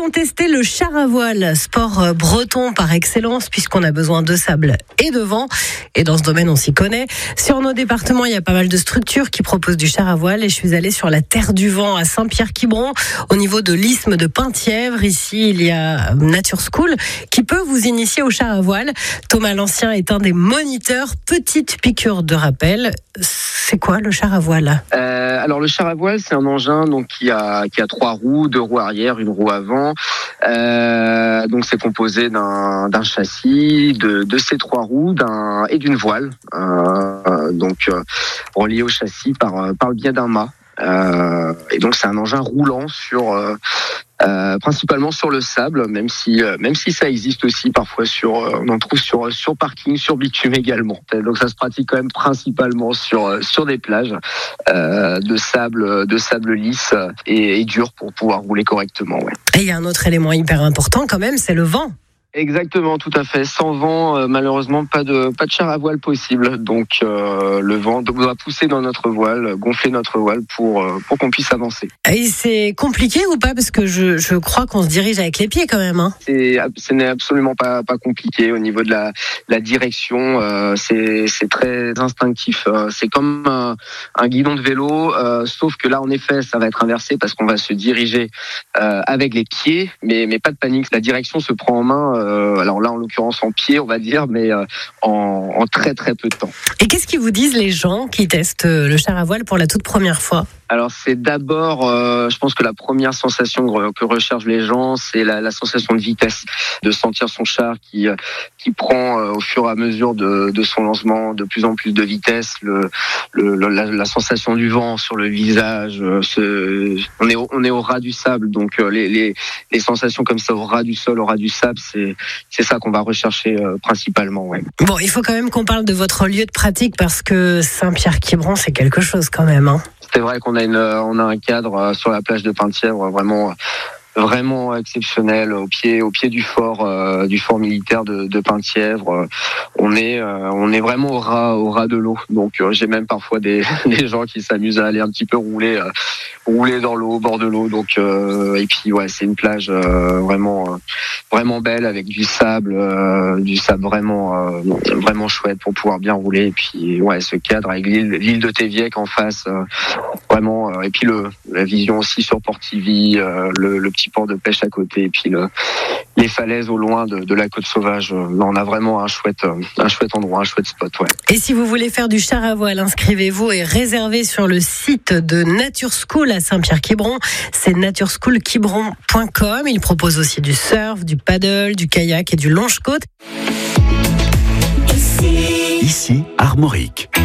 ont testé le char à voile, sport breton par excellence puisqu'on a besoin de sable et de vent. Et dans ce domaine, on s'y connaît. Sur nos départements, il y a pas mal de structures qui proposent du char à voile. Et je suis allée sur la Terre du Vent à Saint-Pierre-Quiberon, au niveau de l'isthme de Penthièvre. Ici, il y a Nature School qui peut vous initier au char à voile. Thomas Lancien est un des moniteurs. Petite piqûre de rappel. C'est quoi le char à voile ? Alors le char à voile, c'est un engin donc qui a 3 roues, 2 roues arrière, une roue avant. Donc c'est composé d'un châssis, de ces 3 roues, et d'une voile. Relié au châssis par le biais d'un mât. Et donc c'est un engin roulant principalement sur le sable, même si ça existe aussi parfois on en trouve sur parking, sur bitume également. Donc ça se pratique quand même principalement sur des plages de sable lisse et dur pour pouvoir rouler correctement. Ouais. Et il y a un autre élément hyper important quand même, c'est le vent. Exactement, tout à fait. Sans vent, malheureusement, pas de char à voile possible. Donc, le vent doit pousser dans notre voile, gonfler notre voile pour qu'on puisse avancer. Et c'est compliqué ou pas ? Parce que je crois qu'on se dirige avec les pieds quand même. Hein. Ce n'est absolument pas compliqué au niveau de la direction. C'est très instinctif. C'est comme un guidon de vélo, sauf que là, en effet, ça va être inversé parce qu'on va se diriger avec les pieds, mais pas de panique. La direction se prend en main. Alors là, en l'occurrence, en pied, on va dire, mais en très très peu de temps. Et qu'est-ce qu'ils vous disent les gens qui testent le char à voile pour la toute première fois ? Alors c'est d'abord, je pense que la première sensation que recherchent les gens, c'est la sensation de vitesse, de sentir son char qui prend au fur et à mesure de son lancement de plus en plus de vitesse, la sensation du vent sur le visage. On est au ras du sable, donc les sensations comme ça au ras du sol, au ras du sable, c'est ça qu'on va rechercher principalement. Ouais. Bon, il faut quand même qu'on parle de votre lieu de pratique parce que Saint-Pierre-Quiberon, c'est quelque chose quand même. Hein. C'est vrai qu'on a un cadre sur la plage de Penthièvre vraiment exceptionnel au pied du fort militaire de Penthièvre. On est vraiment au ras de l'eau. Donc j'ai même parfois des gens qui s'amusent à aller un petit peu rouler dans l'eau, au bord de l'eau. Donc et puis ouais, c'est une plage vraiment belle avec du sable vraiment chouette pour pouvoir bien rouler. Et puis ouais, ce cadre avec l'île de Téviec en face, vraiment. Et puis la vision aussi sur Portivy, le petit port de pêche à côté, et puis les falaises au loin de la côte sauvage. Là, on a vraiment un chouette endroit, un chouette spot. Ouais. Et si vous voulez faire du char à voile, inscrivez-vous et réservez sur le site de Nature School à Saint-Pierre-Quiberon. C'est natureschoolquiberon.com. Il propose aussi du surf, du paddle, du kayak et du longe-côte. Ici, Armorique.